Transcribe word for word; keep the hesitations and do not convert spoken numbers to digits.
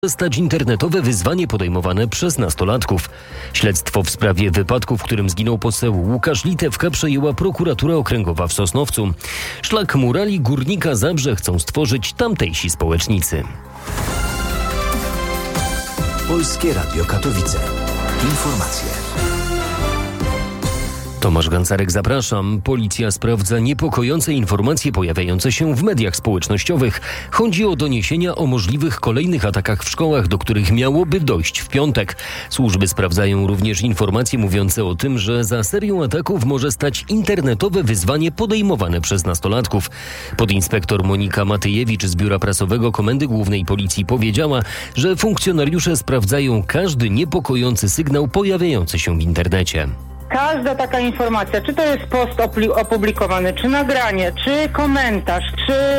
stać internetowe wyzwanie podejmowane przez nastolatków. Śledztwo w sprawie wypadku, w którym zginął poseł Łukasz Litewka, przejęła prokuratura okręgowa w Sosnowcu. Szlak murali Górnika Zabrze chcą stworzyć tamtejsi społecznicy. Polskie Radio Katowice. Informacje. Tomasz Gancarek, zapraszam. Policja sprawdza niepokojące informacje pojawiające się w mediach społecznościowych. Chodzi o doniesienia o możliwych kolejnych atakach w szkołach, do których miałoby dojść w piątek. Służby sprawdzają również informacje mówiące o tym, że za serią ataków może stać internetowe wyzwanie podejmowane przez nastolatków. Podinspektor Monika Matyjewicz z Biura Prasowego Komendy Głównej Policji powiedziała, że funkcjonariusze sprawdzają każdy niepokojący sygnał pojawiający się w internecie. Każda taka informacja, czy to jest post opublikowany, czy nagranie, czy komentarz, czy